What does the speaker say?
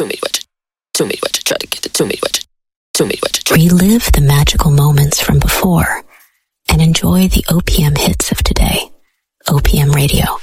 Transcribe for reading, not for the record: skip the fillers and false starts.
Try to get it to me, Relive the magical moments from before and enjoy the OPM hits of today. OPM Radio.